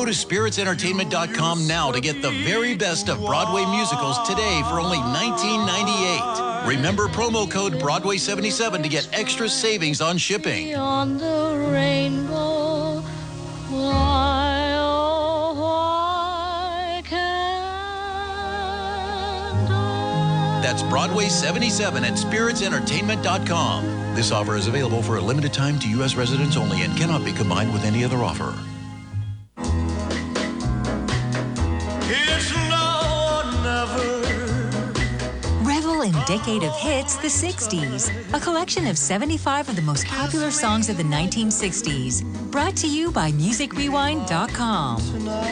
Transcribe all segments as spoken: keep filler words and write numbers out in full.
to spirits entertainment dot com now to get the very best of Broadway musicals today for only nineteen ninety-eight. Remember promo code Broadway seventy-seven to get extra savings on shipping. Beyond the rainbow, why, oh, why can't I? That's Broadway seventy-seven at spirits entertainment dot com. This offer is available for a limited time to U S residents only and cannot be combined with any other offer. It's now or never. Revel in Decade of Hits, the sixties. A collection of seventy-five of the most popular songs of the nineteen sixties. Brought to you by music rewind dot com.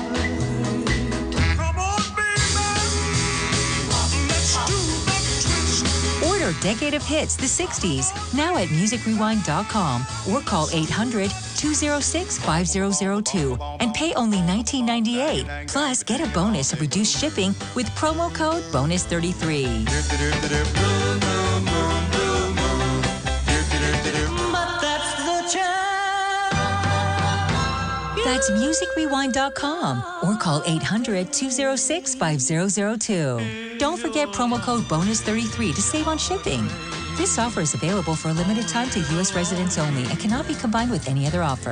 Order Decade of Hits, the sixties, now at music rewind dot com or call eight hundred, two oh six, five oh oh two and pay only nineteen ninety-eight. Plus, get a bonus of reduced shipping with promo code bonus thirty-three. But that's the chance. That's music rewind dot com or call eight hundred, two oh six, five oh oh two. Don't forget promo code bonus thirty-three to save on shipping. This offer is available for a limited time to U S residents only and cannot be combined with any other offer.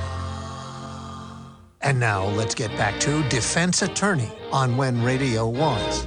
And now let's get back to Defense Attorney on When Radio Was.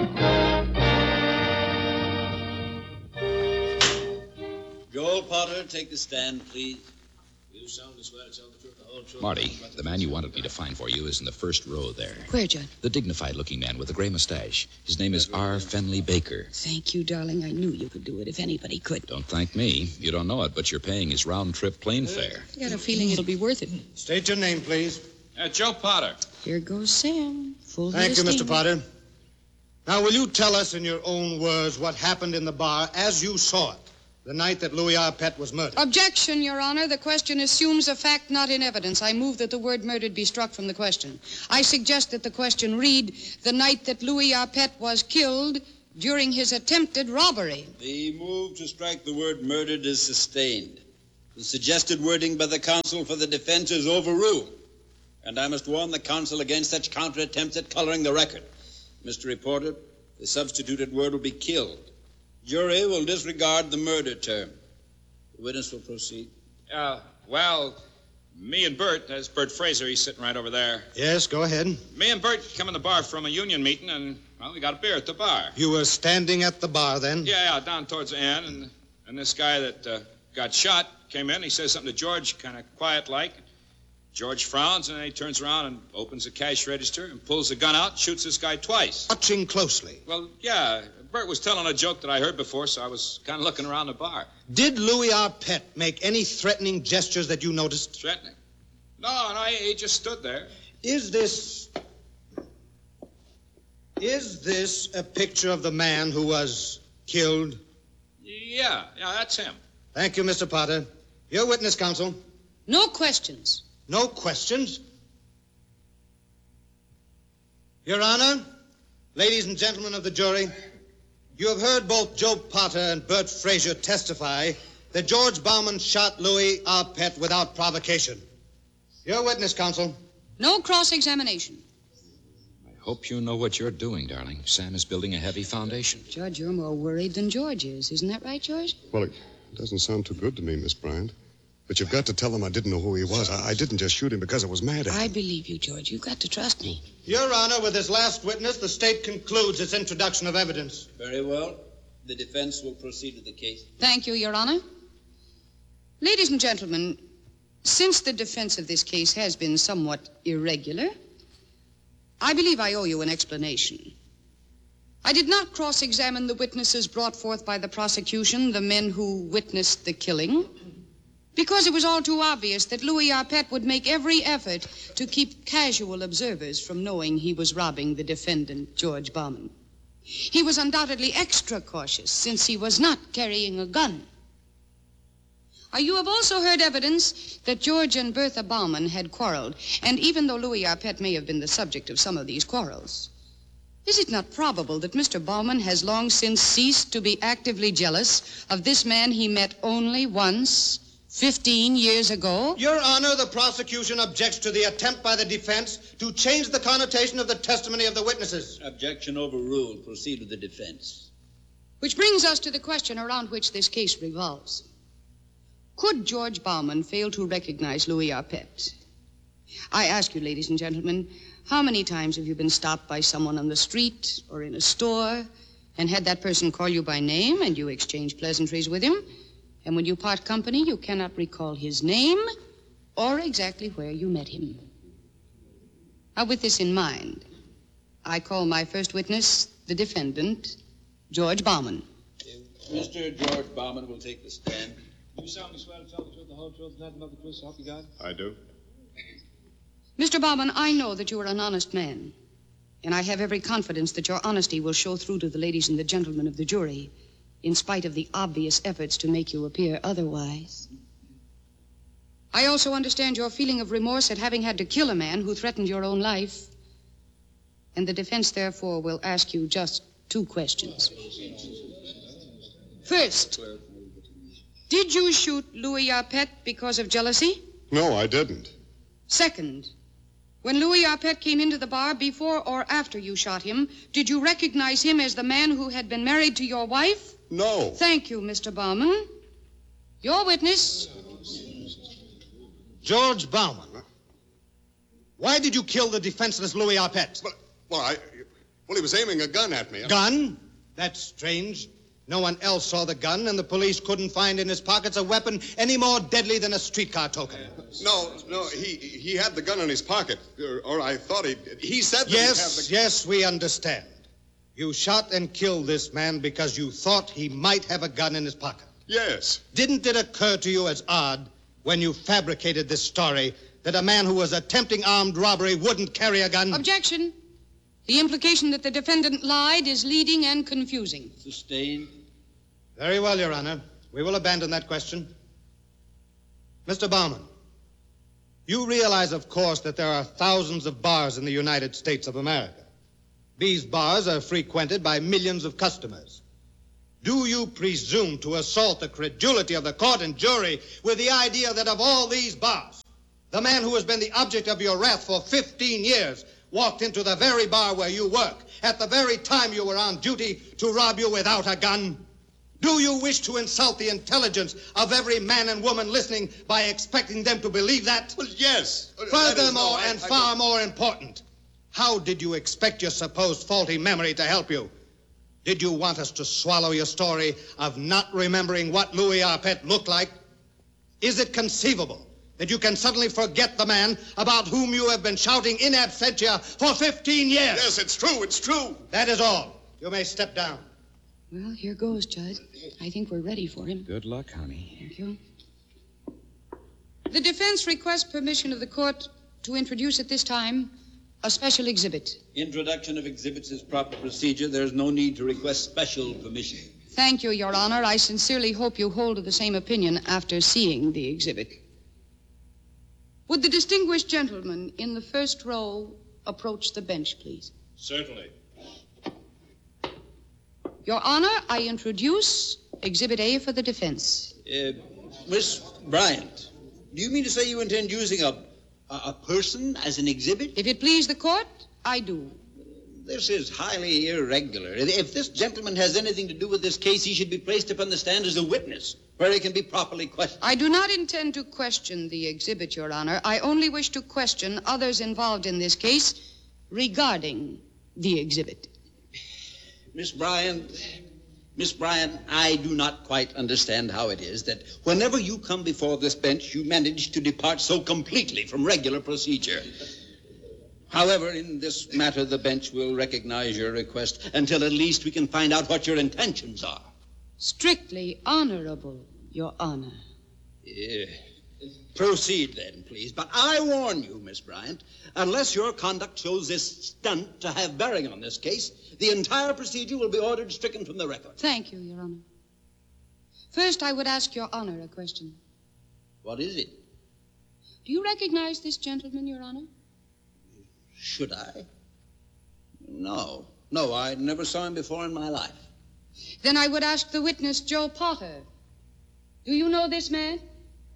Joel Potter, take the stand, please. You soundly swear to tell the truth, the whole truth. Marty, the man you wanted me to find for you is in the first row there. Where, John? The dignified-looking man with the gray mustache. His name is R. Fenley Baker. Thank you, darling. I knew you could do it if anybody could. Don't thank me. You don't know it, but you're paying his round-trip plane fare. I got a feeling it'll be worth it. State your name, please. Uh, Joe Potter. Here goes Sam. Full Thank you, Mister esteem. Potter. Now, will you tell us in your own words what happened in the bar as you saw it the night that Louis Arpett was murdered? Objection, Your Honor. The question assumes a fact not in evidence. I move that the word murdered be struck from the question. I suggest that the question read, the night that Louis Arpett was killed during his attempted robbery. The move to strike the word murdered is sustained. The suggested wording by the counsel for the defense is overruled. And I must warn the counsel against such counter attempts at coloring the record. Mister Reporter, the substituted word will be killed. Jury will disregard the murder term. The witness will proceed. Uh, well, me and Bert, that's Bert Fraser, he's sitting right over there. Yes, go ahead. Me and Bert come in the bar from a union meeting, and, well, we got a beer at the bar. You were standing at the bar then? Yeah, yeah, down towards the end, and, and this guy that uh, got shot came in. He says something to George, kind of quiet-like. George frowns, and then he turns around and opens the cash register and pulls the gun out and shoots this guy twice. Watching closely. Well, yeah, Bert was telling a joke that I heard before, so I was kind of looking around the bar. Did Louis Arpett make any threatening gestures that you noticed? Threatening? No, no, he, he just stood there. Is this... Is this a picture of the man who was killed? Yeah, yeah, that's him. Thank you, Mister Potter. Your witness, counsel. No questions. No questions? Your Honor, ladies and gentlemen of the jury, you have heard both Joe Potter and Bert Fraser testify that George Bauman shot Louis Arpett without provocation. Your witness, counsel. No cross-examination. I hope you know what you're doing, darling. Sam is building a heavy foundation. Judge, you're more worried than George is. Isn't that right, George? Well, it doesn't sound too good to me, Miss Bryant. But you've got to tell them I didn't know who he was. I, I didn't just shoot him because I was mad at him. I believe you, George. You've got to trust me. Your Honor, with this last witness, the state concludes its introduction of evidence. Very well. The defense will proceed with the case. Thank you, Your Honor. Ladies and gentlemen, since the defense of this case has been somewhat irregular, I believe I owe you an explanation. I did not cross-examine the witnesses brought forth by the prosecution, the men who witnessed the killing, because it was all too obvious that Louis Arpett would make every effort to keep casual observers from knowing he was robbing the defendant, George Bauman. He was undoubtedly extra cautious since he was not carrying a gun. Uh, you have also heard evidence that George and Bertha Bauman had quarreled, and even though Louis Arpett may have been the subject of some of these quarrels, is it not probable that Mister Bauman has long since ceased to be actively jealous of this man he met only once Fifteen years ago? Your Honor, the prosecution objects to the attempt by the defense to change the connotation of the testimony of the witnesses. Objection overruled. Proceed with the defense. Which brings us to the question around which this case revolves. Could George Bauman fail to recognize Louis Arpett? I ask you, ladies and gentlemen, how many times have you been stopped by someone on the street or in a store and had that person call you by name and you exchange pleasantries with him, and when you part company, you cannot recall his name or exactly where you met him? Now, with this in mind, I call my first witness, the defendant, George Bauman. Mister George Bauman will take the stand. You solemnly swear to tell the truth, the whole truth, and nothing but the truth, so help you God? I do. Mister Bauman, I know that you are an honest man, and I have every confidence that your honesty will show through to the ladies and the gentlemen of the jury, in spite of the obvious efforts to make you appear otherwise. I also understand your feeling of remorse at having had to kill a man who threatened your own life, and the defense, therefore, will ask you just two questions. First, did you shoot Louis Arpett because of jealousy? No, I didn't. Second, when Louis Arpett came into the bar before or after you shot him, did you recognize him as the man who had been married to your wife? No. Thank you, Mister Bauman. Your witness. George Bauman. Why did you kill the defenseless Louis Arpett? Well, well, I, well, he was aiming a gun at me. Gun? That's strange. No one else saw the gun, and the police couldn't find in his pockets a weapon any more deadly than a streetcar token. No, no, he he had the gun in his pocket, or, or I thought he he said that Yes, he had the... yes, we understand. You shot and killed this man because you thought he might have a gun in his pocket. Yes. Didn't it occur to you as odd when you fabricated this story that a man who was attempting armed robbery wouldn't carry a gun? Objection. The implication that the defendant lied is leading and confusing. Sustained. Very well, Your Honor. We will abandon that question. Mister Bauman, you realize, of course, that there are thousands of bars in the United States of America. These bars are frequented by millions of customers. Do you presume to assault the credulity of the court and jury with the idea that of all these bars, the man who has been the object of your wrath for fifteen years walked into the very bar where you work at the very time you were on duty to rob you without a gun? Do you wish to insult the intelligence of every man and woman listening by expecting them to believe that? Well, yes. Furthermore, no, I, and I, far I, more important, how did you expect your supposed faulty memory to help you? Did you want us to swallow your story of not remembering what Louis Arpett looked like? Is it conceivable that you can suddenly forget the man about whom you have been shouting in absentia for fifteen years? Yes, it's true, it's true. That is all. You may step down. Well, here goes, Judge. I think we're ready for him. Good luck, honey. Thank you. The defense requests permission of the court to introduce at this time a special exhibit. Introduction of exhibits is proper procedure. There is no need to request special permission. Thank you, Your Honor. I sincerely hope you hold to the same opinion after seeing the exhibit. Would the distinguished gentleman in the first row approach the bench, please? Certainly. Your Honor, I introduce Exhibit A for the defense. Uh, Miss Bryant, do you mean to say you intend using a, a, a person as an exhibit? If it please the court, I do. This is highly irregular. If this gentleman has anything to do with this case, he should be placed upon the stand as a witness, where he can be properly questioned. I do not intend to question the exhibit, Your Honor. I only wish to question others involved in this case regarding the exhibit. Miss Bryant, Miss Bryant, I do not quite understand how it is that whenever you come before this bench, you manage to depart so completely from regular procedure. However, in this matter, the bench will recognize your request until at least we can find out what your intentions are. Strictly honorable, Your Honor. Yeah. Proceed then, please. But I warn you, Miss Bryant, unless your conduct shows this stunt to have bearing on this case, the entire procedure will be ordered stricken from the record. Thank you, Your Honor. First, I would ask Your Honor a question. What is it? Do you recognize this gentleman, Your Honor? Should I? No. No, I never saw him before in my life. Then I would ask the witness, Joe Potter. Do you know this man?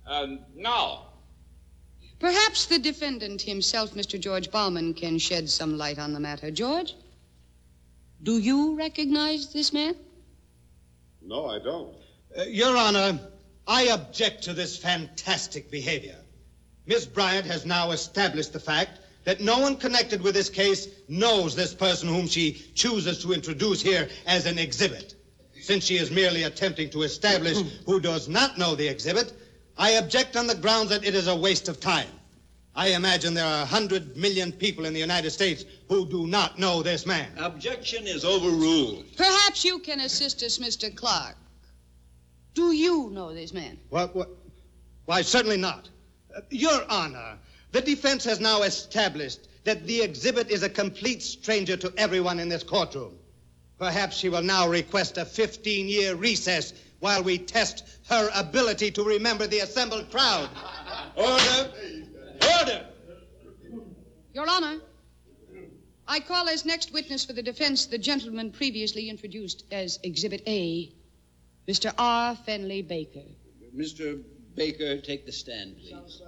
Uh, no. Perhaps the defendant himself, Mister George Bauman, can shed some light on the matter. George, do you recognize this man? No, I don't. Uh, Your Honor, I object to this fantastic behavior. Miss Bryant has now established the fact that no one connected with this case knows this person whom she chooses to introduce here as an exhibit. Since she is merely attempting to establish who does not know the exhibit, I object on the grounds that it is a waste of time. I imagine there are one hundred million people in the United States who do not know this man. Objection is overruled. Perhaps you can assist us, Mister Clark. Do you know this man? What? what? Why, certainly not. Uh, Your Honor, the defense has now established that the exhibit is a complete stranger to everyone in this courtroom. Perhaps she will now request a fifteen-year recess while we test her ability to remember the assembled crowd. Order! Order! Your Honor, I call as next witness for the defense the gentleman previously introduced as Exhibit A, Mister R. Fenley Baker. Mister Baker, take the stand, please.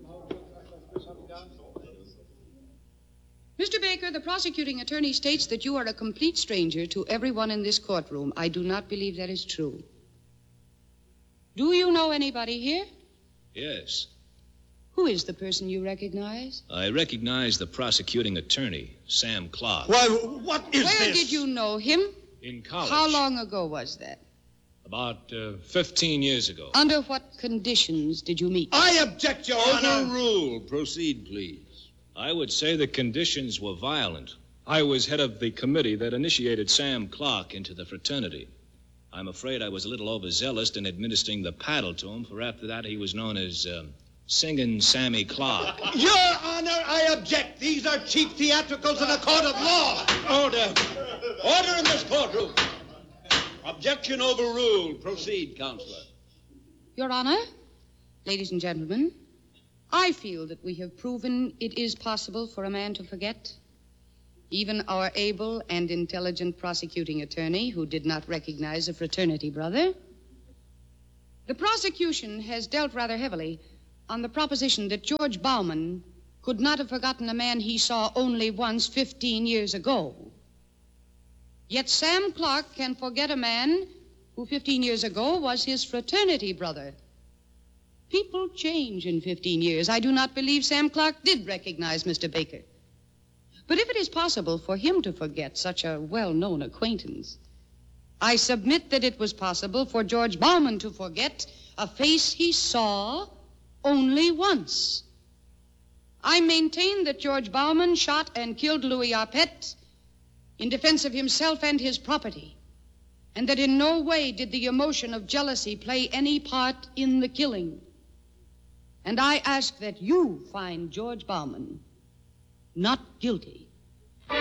Mister Baker, the prosecuting attorney states that you are a complete stranger to everyone in this courtroom. I do not believe that is true. Do you know anybody here? Yes. Who is the person you recognize? I recognize the prosecuting attorney, Sam Clark. Why, what is Where this? did you know him? In college. How long ago was that? About uh, fifteen years ago. Under what conditions did you meet? I object, Your Honor. Overruled. Proceed, please. I would say the conditions were violent. I was head of the committee that initiated Sam Clark into the fraternity. I'm afraid I was a little overzealous in administering the paddle to him, for after that he was known as um, Singin' Sammy Clark. Your Honor, I object. These are cheap theatricals in a court of law. Order. Order in this courtroom. Objection overruled. Proceed, Counselor. Your Honor, ladies and gentlemen, I feel that we have proven it is possible for a man to forget. Even our able and intelligent prosecuting attorney, who did not recognize a fraternity brother. The prosecution has dealt rather heavily on the proposition that George Bauman could not have forgotten a man he saw only once fifteen years ago. Yet Sam Clark can forget a man who fifteen years ago was his fraternity brother. People change in fifteen years. I do not believe Sam Clark did recognize Mister Baker. But if it is possible for him to forget such a well-known acquaintance, I submit that it was possible for George Bauman to forget a face he saw only once. I maintain that George Bauman shot and killed Louis Arpett in defense of himself and his property, and that in no way did the emotion of jealousy play any part in the killing. And I ask that you find George Bauman not guilty.